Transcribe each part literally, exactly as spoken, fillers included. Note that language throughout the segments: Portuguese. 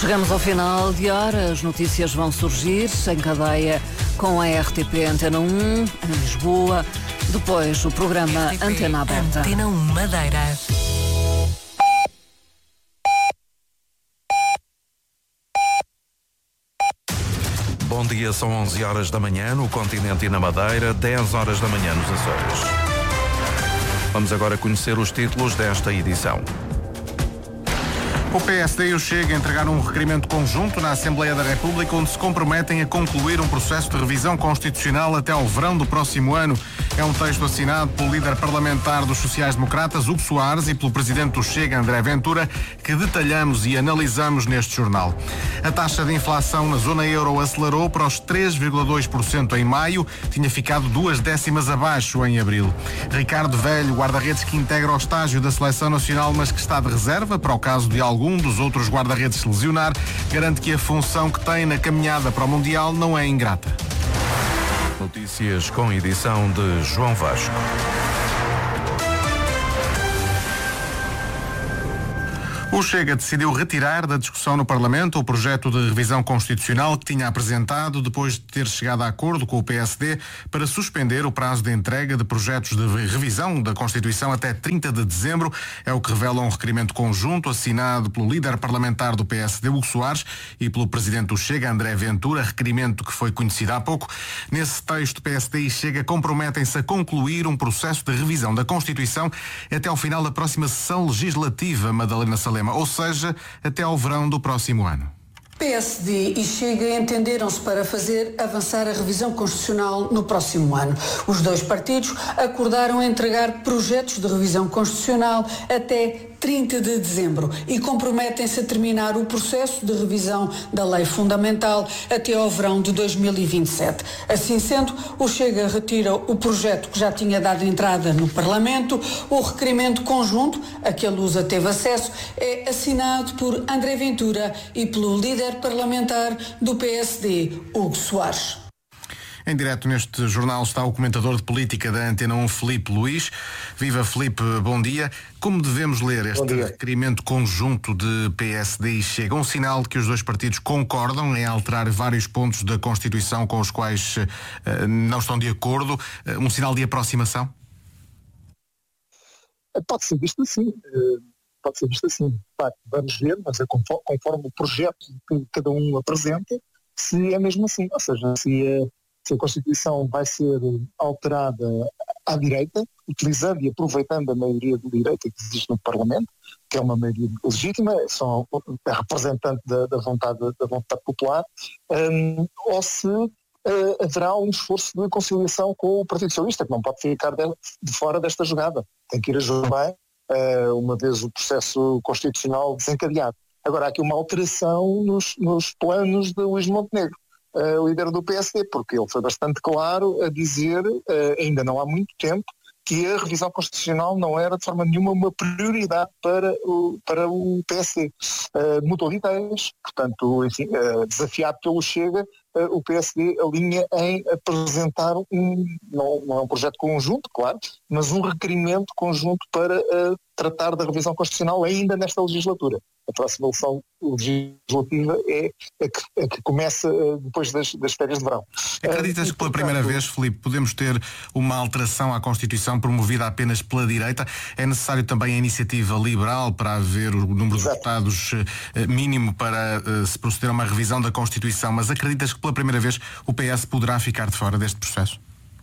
Chegamos ao final de hora, as notícias vão surgir em cadeia com a R T P Antena um, em Lisboa, depois o programa R T P Antena Aberta. Antena um Madeira. Bom dia, são onze horas da manhã no continente e na Madeira, dez horas da manhã nos Açores. Vamos agora conhecer os títulos desta edição. O P S D e o Chega entregaram um requerimento conjunto na Assembleia da República onde se comprometem a concluir um processo de revisão constitucional até ao verão do próximo ano. É um texto assinado pelo líder parlamentar dos sociais-democratas, Hugo Soares, e pelo presidente do Chega, André Ventura, que detalhamos e analisamos neste jornal. A taxa de inflação na zona euro acelerou para os três vírgula dois por cento em maio, tinha ficado duas décimas abaixo em abril. Ricardo Velho, guarda-redes que integra o estágio da Seleção Nacional, mas que está de reserva para o caso de algum dos outros guarda-redes se lesionar, garante que a função que tem na caminhada para o Mundial não é ingrata. Notícias com edição de João Vasco. O Chega decidiu retirar da discussão no Parlamento o projeto de revisão constitucional que tinha apresentado depois de ter chegado a acordo com o P S D para suspender o prazo de entrega de projetos de revisão da Constituição até trinta de dezembro. É o que revela um requerimento conjunto assinado pelo líder parlamentar do P S D, Hugo Soares, e pelo presidente do Chega, André Ventura, requerimento que foi conhecido há pouco. Nesse texto, P S D e Chega comprometem-se a concluir um processo de revisão da Constituição até ao final da próxima sessão legislativa, Madalena Salema, ou seja, até ao verão do próximo ano. P S D e Chega entenderam-se para fazer avançar a revisão constitucional no próximo ano. Os dois partidos acordaram entregar projetos de revisão constitucional até trinta de dezembro e comprometem-se a terminar o processo de revisão da Lei Fundamental até ao verão de dois mil e vinte e sete. Assim sendo, o Chega retira o projeto que já tinha dado entrada no Parlamento. O requerimento conjunto, a que a Lusa teve acesso, é assinado por André Ventura e pelo líder parlamentar do P S D, Hugo Soares. Em direto neste jornal está o comentador de política da Antena um, Filipe Luís. Viva, Filipe, bom dia. Como devemos ler este requerimento conjunto de P S D e Chega? Um sinal de que os dois partidos concordam em alterar vários pontos da Constituição com os quais uh, não estão de acordo? Uh, um sinal de aproximação? Pode ser visto assim. Uh, pode ser visto assim. Pá, vamos ver, mas é conforme, conforme o projeto que cada um apresenta, se é mesmo assim. Ou seja, se é se a Constituição vai ser alterada à direita, utilizando e aproveitando a maioria de direita que existe no Parlamento, que é uma maioria legítima, são é representante da, da, vontade, da vontade popular, um, ou se uh, haverá um esforço de conciliação com o Partido Socialista, que não pode ficar de, de fora desta jogada. Tem que ir a jogar bem, uh, uma vez o processo constitucional desencadeado. Agora, há aqui uma alteração nos, nos planos de Luís Montenegro, Uh, líder do P S D, porque ele foi bastante claro a dizer, uh, ainda não há muito tempo, que a revisão constitucional não era de forma nenhuma uma prioridade para o, para o P S D. Uh, mudou de ideias, portanto, enfim, uh, desafiado pelo Chega, uh, o P S D alinha em apresentar um, não, não é um projeto conjunto, claro, mas um requerimento conjunto para uh, tratar da revisão constitucional ainda nesta legislatura. A próxima eleição legislativa é a que, a que começa depois das, das férias de verão. Acreditas que pela primeira vez, Filipe, podemos ter uma alteração à Constituição promovida apenas pela direita? É necessário também a iniciativa liberal para haver o número de deputados mínimo para uh, se proceder a uma revisão da Constituição, mas acreditas que pela primeira vez o P S poderá ficar de fora deste processo?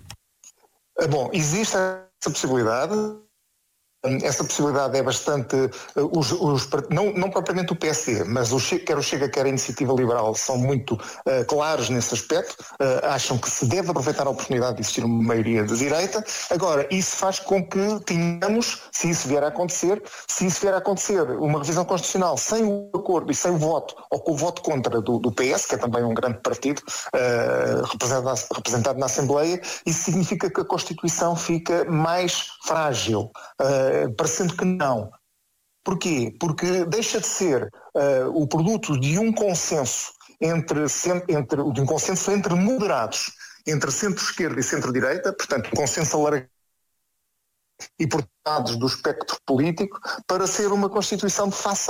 Bom, existe essa possibilidade. Essa possibilidade é bastante, os, os, não, não propriamente o P S D, mas o Chega, quer o Chega, quer a Iniciativa Liberal são muito uh, claros nesse aspecto, uh, acham que se deve aproveitar a oportunidade de existir uma maioria de direita. Agora, isso faz com que tenhamos, se isso vier a acontecer, se isso vier a acontecer, uma revisão constitucional sem o acordo e sem o voto, ou com o voto contra do, do P S, que é também um grande partido uh, representado, representado na Assembleia, isso significa que a Constituição fica mais frágil. Uh, parecendo que não. Porquê? Porque deixa de ser uh, o produto de um consenso entre, entre, de um consenso entre moderados, entre centro-esquerda e centro-direita, portanto, um consenso alargado e por dados do espectro político, para ser uma Constituição de facção.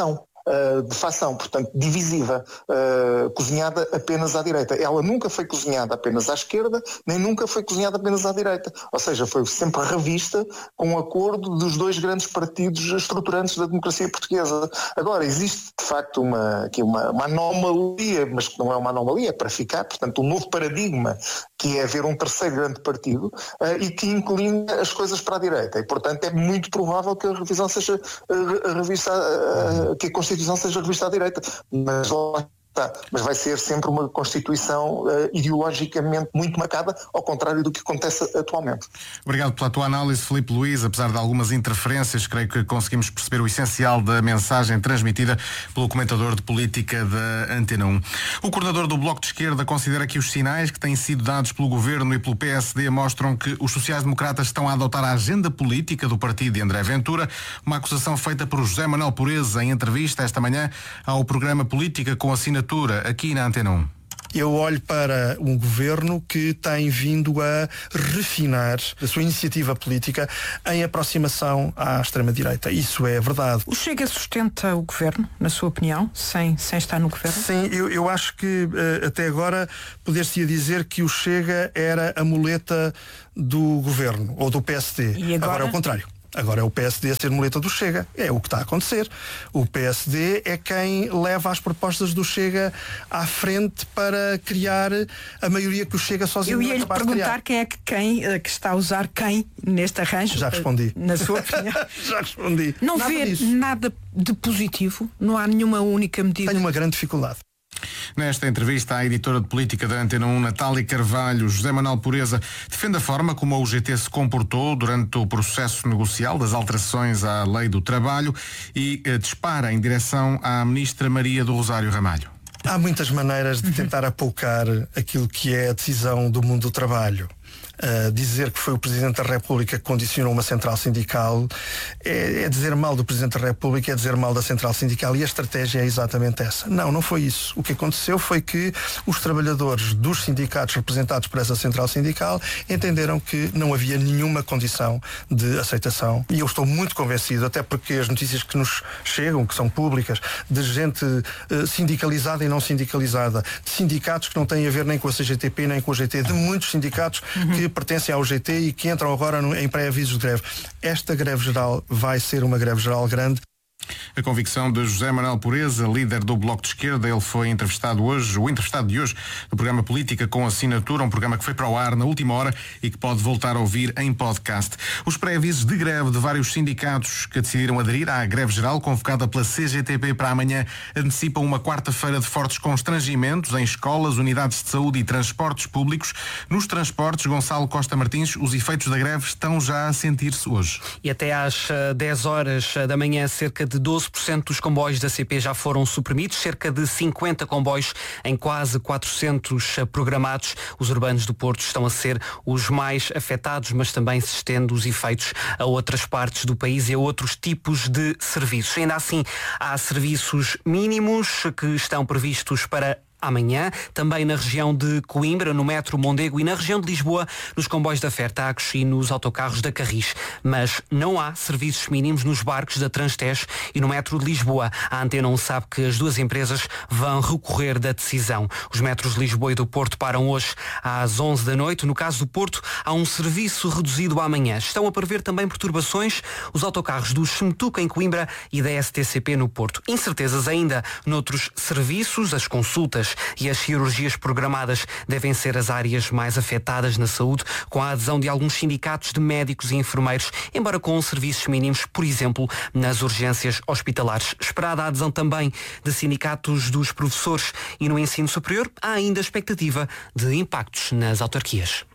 uh, de facção, portanto divisiva, uh, cozinhada apenas à direita. Ela nunca foi cozinhada apenas à esquerda, nem nunca foi cozinhada apenas à direita. Ou seja, foi sempre revista com um acordo dos dois grandes partidos estruturantes da democracia portuguesa. Agora, existe de facto uma, aqui uma, uma anomalia, mas que não é uma anomalia, é para ficar, portanto um novo paradigma, que é haver um terceiro grande partido uh, e que inclina as coisas para a direita. E, portanto, é muito provável que a revisão seja uh, revista, uh, que a Constituição seja revista à direita. Mas lá Tá, mas vai ser sempre uma Constituição uh, ideologicamente muito marcada, ao contrário do que acontece atualmente. Obrigado pela tua análise, Filipe Luís. Apesar de algumas interferências, creio que conseguimos perceber o essencial da mensagem transmitida pelo comentador de política da Antena um. O coordenador do Bloco de Esquerda considera que os sinais que têm sido dados pelo Governo e pelo P S D mostram que os sociais-democratas estão a adotar a agenda política do partido de André Ventura, uma acusação feita por José Manuel Pureza em entrevista esta manhã ao programa Política com assinatura aqui na Antena um. Eu olho para um governo que tem vindo a refinar a sua iniciativa política em aproximação à extrema-direita. Isso é verdade. O Chega sustenta o governo, na sua opinião, sem, sem estar no governo? Sim, eu, eu acho que uh, até agora poder-se dizer que o Chega era a muleta do governo ou do P S D. E agora? Agora é o contrário. Agora é o P S D a ser muleta do Chega. É o que está a acontecer. O P S D é quem leva as propostas do Chega à frente para criar a maioria que o Chega sozinho Eu não é ia-lhe capaz de perguntar criar. quem é que, quem, que está a usar quem neste arranjo. Já respondi. Na sua opinião. Já respondi. Não Nada vê disso. nada de positivo? Não há nenhuma única medida? Tenho uma grande dificuldade. Nesta entrevista à editora de política da Antena um, Natália Carvalho, José Manuel Pureza defende a forma como a U G T se comportou durante o processo negocial das alterações à Lei do Trabalho e eh, dispara em direção à ministra Maria do Rosário Ramalho. Há muitas maneiras de tentar apoucar aquilo que é a decisão do mundo do trabalho. Uh, dizer que foi o Presidente da República que condicionou uma central sindical é, é dizer mal do Presidente da República, é dizer mal da central sindical, e a estratégia é exatamente essa. Não, não foi isso. O que aconteceu foi que os trabalhadores dos sindicatos representados por essa central sindical entenderam que não havia nenhuma condição de aceitação, e eu estou muito convencido, até porque as notícias que nos chegam, que são públicas, de gente uh, sindicalizada e não sindicalizada, de sindicatos que não têm a ver nem com a C G T P nem com o G T, de muitos sindicatos que pertencem ao G T e que entram agora no, em pré-avisos de greve. Esta greve geral vai ser uma greve geral grande. A convicção de José Manuel Pureza, líder do Bloco de Esquerda. Ele foi entrevistado hoje, o entrevistado de hoje, no programa Política com Assinatura, um programa que foi para o ar na última hora e que pode voltar a ouvir em podcast. Os pré-avisos de greve de vários sindicatos que decidiram aderir à greve geral convocada pela C G T P para amanhã antecipam uma quarta-feira de fortes constrangimentos em escolas, unidades de saúde e transportes públicos. Nos transportes, Gonçalo Costa Martins, os efeitos da greve estão já a sentir-se hoje. E até às dez horas da manhã, cerca de doze por cento dos comboios da C P já foram suprimidos, cerca de cinquenta comboios em quase quatrocentos programados. Os urbanos do Porto estão a ser os mais afetados, mas também se estendem os efeitos a outras partes do país e a outros tipos de serviços. Ainda assim, há serviços mínimos que estão previstos para amanhã, também na região de Coimbra, no metro Mondego, e na região de Lisboa, nos comboios da Fertagos e nos autocarros da Carris. Mas não há serviços mínimos nos barcos da Transtejo e no metro de Lisboa. A Antena um sabe que as duas empresas vão recorrer da decisão. Os metros de Lisboa e do Porto param hoje às onze da noite. No caso do Porto, há um serviço reduzido amanhã. Estão a prever também perturbações os autocarros do Semetuca em Coimbra e da S T C P no Porto. Incertezas ainda noutros serviços, as consultas e as cirurgias programadas devem ser as áreas mais afetadas na saúde, com a adesão de alguns sindicatos de médicos e enfermeiros, embora com serviços mínimos, por exemplo, nas urgências hospitalares. Esperada a adesão também de sindicatos dos professores, e no ensino superior há ainda expectativa de impactos nas autarquias.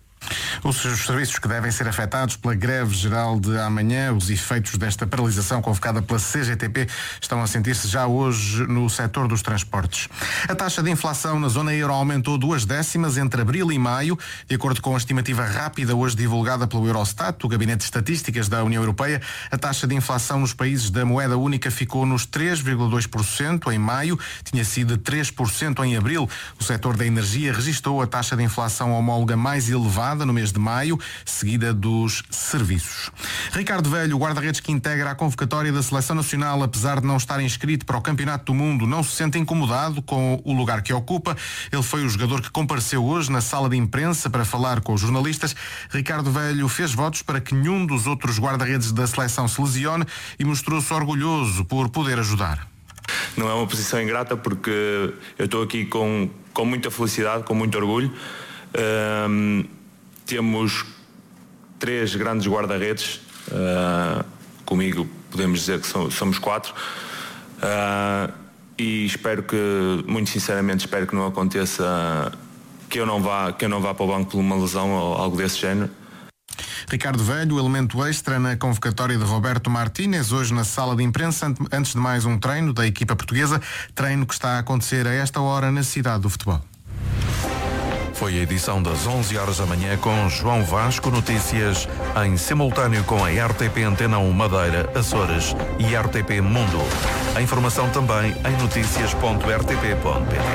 Os serviços que devem ser afetados pela greve geral de amanhã, os efeitos desta paralisação convocada pela C G T P estão a sentir-se já hoje no setor dos transportes. A taxa de inflação na zona euro aumentou duas décimas entre abril e maio, de acordo com a estimativa rápida hoje divulgada pelo Eurostat, o Gabinete de Estatísticas da União Europeia. A taxa de inflação nos países da moeda única ficou nos três vírgula dois por cento em maio, tinha sido três por cento em abril. O setor da energia registrou a taxa de inflação homóloga mais elevada temporada no mês de maio, seguida dos serviços. Ricardo Velho, o guarda-redes que integra a convocatória da Seleção Nacional, apesar de não estar inscrito para o Campeonato do Mundo, não se sente incomodado com o lugar que ocupa. Ele foi o jogador que compareceu hoje na sala de imprensa para falar com os jornalistas. Ricardo Velho fez votos para que nenhum dos outros guarda-redes da seleção se lesione e mostrou-se orgulhoso por poder ajudar. Não é uma posição ingrata porque eu estou aqui com, com muita felicidade, com muito orgulho. Um, temos três grandes guarda-redes, uh, comigo podemos dizer que so, somos quatro, uh, e espero que, muito sinceramente, espero que não aconteça que eu não vá, que eu não vá para o banco por uma lesão ou algo desse género. Ricardo Velho, elemento extra na convocatória de Roberto Martínez, hoje na sala de imprensa, antes de mais um treino da equipa portuguesa, treino que está a acontecer a esta hora na cidade do futebol. Foi a edição das onze horas da manhã com João Vasco, notícias em simultâneo com a R T P Antena um Madeira, Açores e R T P Mundo. A informação também em notícias ponto r t p ponto p t.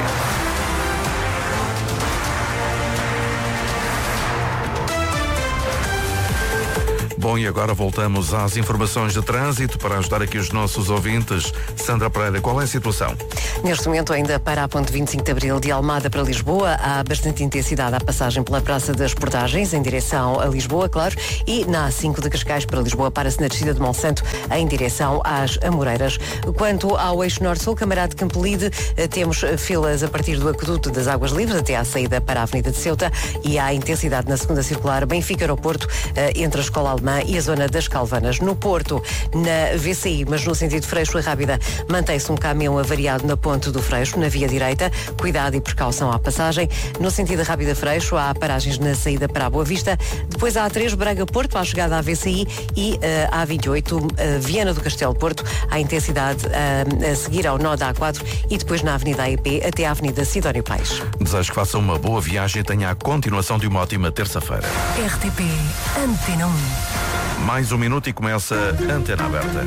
Bom, e agora voltamos às informações de trânsito para ajudar aqui os nossos ouvintes. Sandra Pereira, qual é a situação? Neste momento, ainda para a ponte vinte e cinco de Abril de Almada para Lisboa, há bastante intensidade à passagem pela Praça das Portagens, em direção a Lisboa, claro, e na A cinco de Cascais para Lisboa, para-se na descida de Monsanto, em direção às Amoreiras. Quanto ao eixo Norte-Sul, Camarado de Campolide, temos filas a partir do Aqueduto das Águas Livres até à saída para a Avenida de Ceuta, e há intensidade na segunda circular Benfica Aeroporto, entre a Escola Alemã e a zona das Calvanas. No Porto, na V C I, mas no sentido Freixo e Rábida, mantém-se um caminhão avariado na ponte do Freixo, na via direita. Cuidado e precaução à passagem. No sentido Rábida Freixo, há paragens na saída para a Boa Vista. Depois há a três Braga-Porto, à chegada à V C I, e uh, a vinte e oito, uh, Viana do Castelo-Porto, à intensidade uh, a seguir ao nó da A quatro, e depois na Avenida A E P até à Avenida Sidónio Paes. Desejo que faça uma boa viagem e tenha a continuação de uma ótima terça-feira. R T P Antena um. Mais um minuto e começa a Antena Aberta.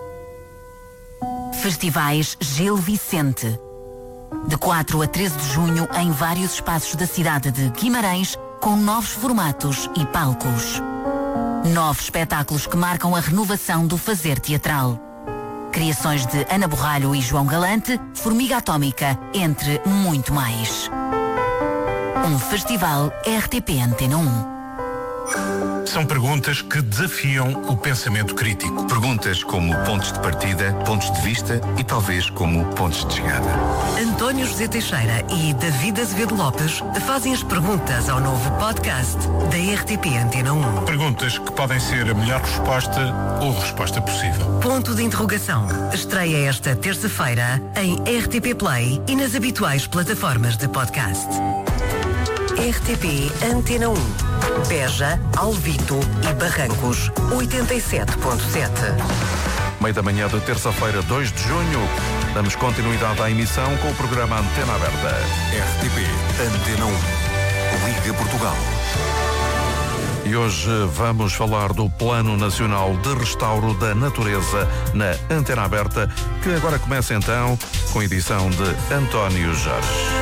Festivais Gil Vicente. De quatro a treze de junho, em vários espaços da cidade de Guimarães, com novos formatos e palcos. Novos espetáculos que marcam a renovação do fazer teatral. Criações de Ana Borralho e João Galante, Formiga Atómica, entre muito mais. Um festival R T P Antena um. São perguntas que desafiam o pensamento crítico. Perguntas como pontos de partida, pontos de vista e talvez como pontos de chegada. António José Teixeira e David Azevedo Lopes fazem as perguntas ao novo podcast da R T P Antena um. Perguntas que podem ser a melhor resposta ou resposta possível. Ponto de interrogação. Estreia esta terça-feira em R T P Play e nas habituais plataformas de podcast. R T P Antena um. Beja, Alvito e Barrancos, oitenta e sete ponto sete. Meio da manhã de terça-feira, dois de junho, damos continuidade à emissão com o programa Antena Aberta. R T P Antena um. Liga Portugal. E hoje vamos falar do Plano Nacional de Restauro da Natureza na Antena Aberta, que agora começa então com a edição de António Jorge.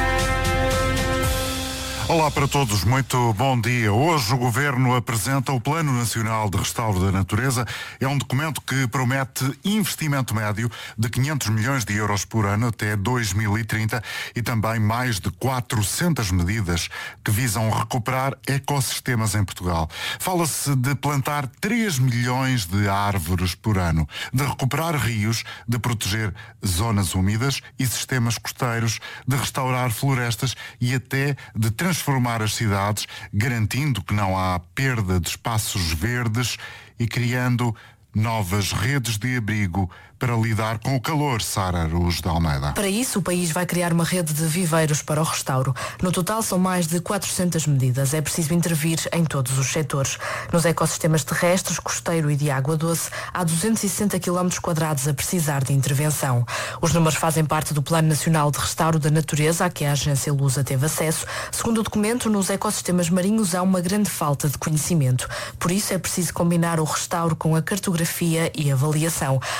Olá para todos, muito bom dia. Hoje o Governo apresenta o Plano Nacional de Restauro da Natureza. É um documento que promete investimento médio de quinhentos milhões de euros por ano até dois mil e trinta e também mais de quatrocentas medidas que visam recuperar ecossistemas em Portugal. Fala-se de plantar três milhões de árvores por ano, de recuperar rios, de proteger zonas úmidas e sistemas costeiros, de restaurar florestas e até de transformar transformar as cidades, garantindo que não há perda de espaços verdes e criando novas redes de abrigo para lidar com o calor. Sara Araújo de Almeida. Para isso, o país vai criar uma rede de viveiros para o restauro. No total, são mais de quatrocentas medidas. É preciso intervir em todos os setores. Nos ecossistemas terrestres, costeiro e de água doce, há duzentos e sessenta quilómetros quadrados a precisar de intervenção. Os números fazem parte do Plano Nacional de Restauro da Natureza, a que a agência Lusa teve acesso. Segundo o documento, nos ecossistemas marinhos há uma grande falta de conhecimento. Por isso, é preciso combinar o restauro com a cartografia e avaliação. Há quase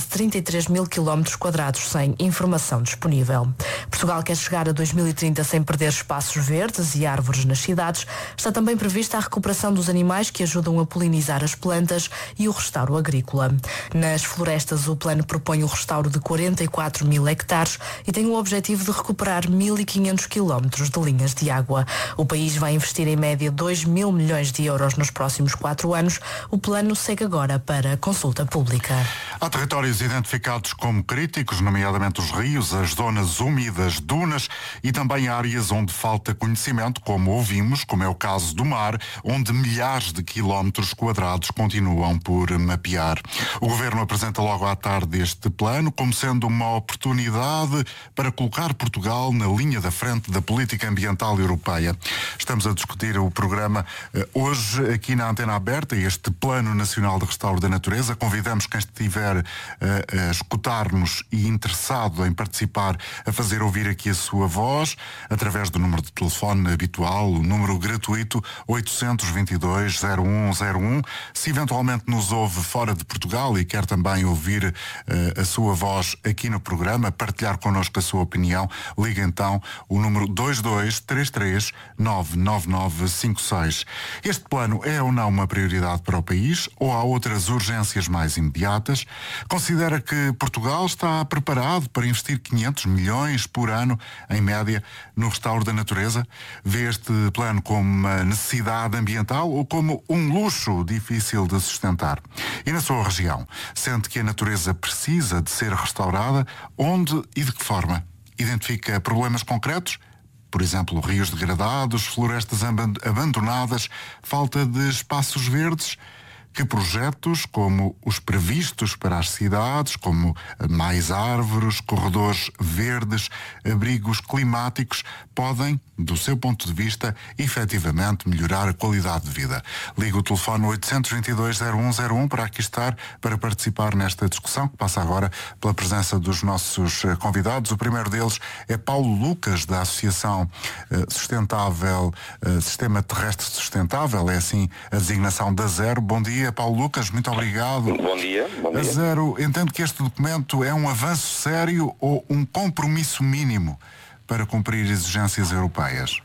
quase trinta e três mil quilómetros quadrados sem informação disponível. Portugal quer chegar a dois mil e trinta sem perder espaços verdes e árvores nas cidades. Está também prevista a recuperação dos animais que ajudam a polinizar as plantas e o restauro agrícola. Nas florestas, o plano propõe o restauro de quarenta e quatro mil hectares e tem o objetivo de recuperar mil e quinhentos quilómetros de linhas de água. O país vai investir em média dois mil milhões de euros nos próximos quatro anos. O plano segue agora para consulta pública. Há territórios identificados como críticos, nomeadamente os rios, as zonas úmidas, dunas e também áreas onde falta conhecimento, como ouvimos, como é o caso do mar, onde milhares de quilómetros quadrados continuam por mapear. O Governo apresenta logo à tarde este plano como sendo uma oportunidade para colocar Portugal na linha da frente da política ambiental europeia. Estamos a discutir o programa hoje aqui na Antena Aberta, este Plano Nacional de Restauro da Natureza. Convidamos quem estiver a, a escutar-nos e interessado em participar a fazer ouvir aqui a sua voz através do número de telefone habitual, o número gratuito oitocentos e vinte e dois, zero um zero um. Se eventualmente nos ouve fora de Portugal e quer também ouvir uh, a sua voz aqui no programa, partilhar connosco a sua opinião, ligue então o número dois dois três três nove nove nove cinco seis. Este plano é ou não uma prioridade para o país ou há outras urgências mais imediatas? Considera que Portugal está preparado para investir quinhentos milhões por ano, em média, no restauro da natureza? Vê este plano como uma necessidade ambiental ou como um luxo difícil de sustentar? E na sua região, sente que a natureza precisa de ser restaurada? Onde e de que forma? Identifica problemas concretos? Por exemplo, rios degradados, florestas abandonadas, falta de espaços verdes? Que projetos, como os previstos para as cidades, como mais árvores, corredores verdes, abrigos climáticos, podem, do seu ponto de vista, efetivamente melhorar a qualidade de vida? Liga o telefone oitocentos e vinte e dois, zero um zero um para aqui estar, para participar nesta discussão, que passa agora pela presença dos nossos convidados. O primeiro deles é Paulo Lucas, da Associação Sustentável, Sistema Terrestre Sustentável, é assim a designação da Zero. Bom dia, Paulo Lucas, muito obrigado. Bom dia, bom dia. A Zero entende que este documento é um avanço sério ou um compromisso mínimo para cumprir exigências europeias?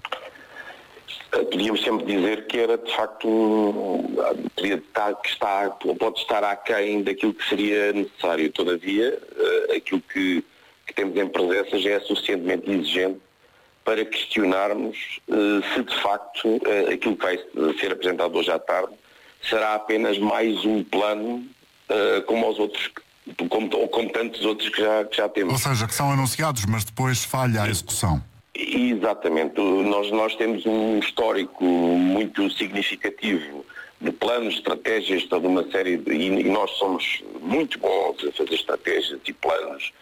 Podíamos sempre dizer que era, de facto, podia estar, que está, pode estar aquém daquilo que seria necessário. Todavia, aquilo que, que temos em presença já é suficientemente exigente para questionarmos se, de facto, aquilo que vai ser apresentado hoje à tarde será apenas mais um plano uh, como os outros, como, ou como tantos outros que já, que já temos. Ou seja, que são anunciados, mas depois falha a execução. Exatamente. Nós, nós temos um histórico muito significativo de planos, estratégias, toda uma série de... E nós somos muito bons a fazer estratégias e planos.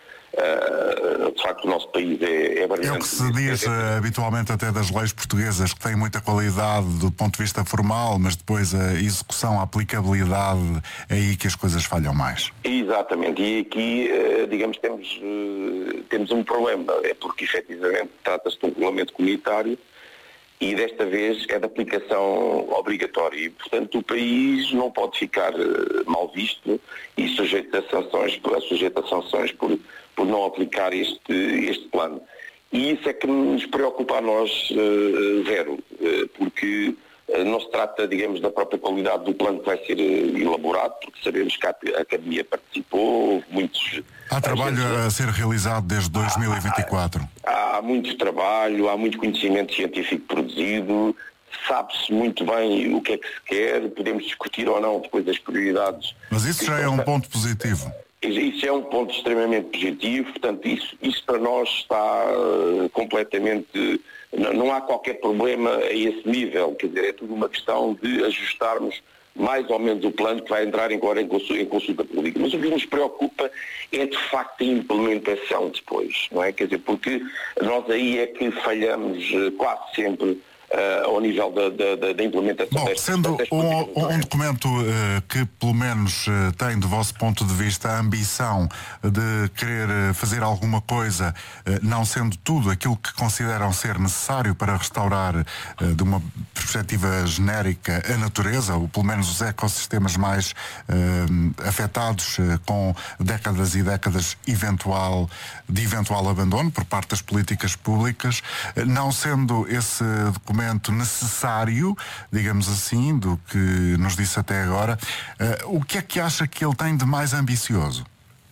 Uh, de facto o nosso país é, é brilhante. É o que se diz uh, habitualmente até das leis portuguesas, que têm muita qualidade do ponto de vista formal, mas depois a execução, a aplicabilidade, é aí que as coisas falham mais. Exatamente, e aqui uh, digamos temos, uh, temos um problema, é porque efetivamente trata-se de um regulamento comunitário e desta vez é de aplicação obrigatória e, portanto, o país não pode ficar uh, mal visto e sujeito a sanções, sujeito a sanções por, por não aplicar este, este plano. E isso é que nos preocupa a nós, uh, Zero, uh, porque uh, não se trata, digamos, da própria qualidade do plano que vai ser uh, elaborado, porque sabemos que a Academia participou, houve muitos... Há trabalho gente... a ser realizado desde dois mil e vinte e quatro. Há, há muito trabalho, há muito conhecimento científico produzido, sabe-se muito bem o que é que se quer, podemos discutir ou não depois as prioridades. Mas isso já é um ponto positivo. Isso é um ponto extremamente positivo, portanto isso, isso para nós está uh, completamente... Não, não há qualquer problema a esse nível, quer dizer, é tudo uma questão de ajustarmos mais ou menos o plano que vai entrar agora em consulta, em consulta pública. Mas o que nos preocupa é de facto a implementação depois, não é? Quer dizer, porque nós aí é que falhamos uh, quase sempre uh, ao nível da, da, da implementação. Bom, destas, sendo destas um, um documento uh, que pelo menos uh, tem do vosso ponto de vista a ambição de querer uh, fazer alguma coisa, uh, não sendo tudo aquilo que consideram ser necessário para restaurar uh, de uma perspectiva genérica a natureza, ou pelo menos os ecossistemas mais uh, afetados uh, com décadas e décadas eventual, de eventual abandono por parte das políticas públicas, uh, não sendo esse documento necessário, digamos assim, do que nos disse até agora, uh, o que é que acha que ele tem de mais ambicioso?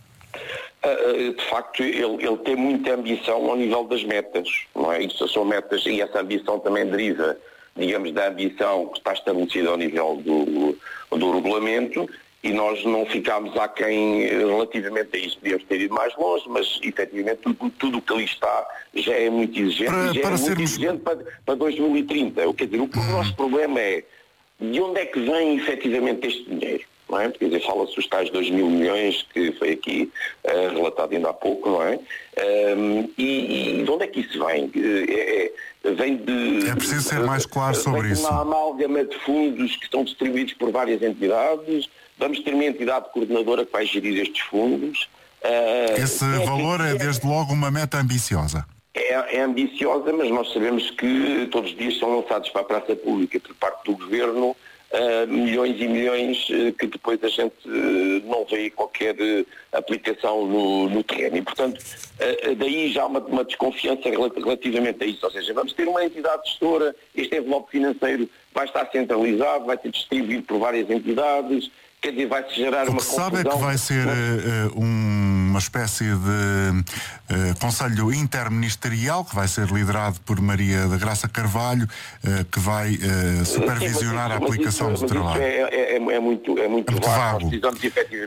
Uh, de facto, ele, ele tem muita ambição ao nível das metas, não é? Isso são metas, e essa ambição também deriva, digamos, da ambição que está estabelecida ao nível do, do regulamento, e nós não ficámos aquém relativamente a isso. Podíamos ter ido mais longe, mas efetivamente tudo, tudo o que ali está já é muito exigente, para, e já para é sermos... muito exigente para, para dois mil e trinta. Quer dizer, o, o nosso problema é de onde é que vem efetivamente este dinheiro? Não é? Quer dizer, fala-se dos tais dois mil milhões que foi aqui uh, relatado ainda há pouco, não é? Um, e, e de onde é que isso vem? É, é, vem de... É preciso ser mais claro sobre vem de isso. uma amálgama de fundos que estão distribuídos por várias entidades. Vamos ter uma entidade coordenadora que vai gerir estes fundos. Uh, Esse é valor é, desde logo, uma meta ambiciosa. É, é ambiciosa, mas nós sabemos que todos os dias são lançados para a praça pública por parte do Governo uh, milhões e milhões uh, que depois a gente uh, não vê qualquer uh, aplicação no, no terreno. E, portanto, uh, daí já há uma, uma desconfiança relativamente a isso. Ou seja, vamos ter uma entidade gestora, este envelope financeiro vai estar centralizado, vai ser distribuído por várias entidades. Quer dizer, vai-se gerar o uma que confusão. sabe é que vai ser uh, um, uma espécie de uh, conselho interministerial que vai ser liderado por Maria da Graça Carvalho, uh, que vai uh, supervisionar Sim, mas, a aplicação mas isso, do mas trabalho. Isso é, é, é, é muito, é muito, é muito vago. vago. Nós precisamos efetivamente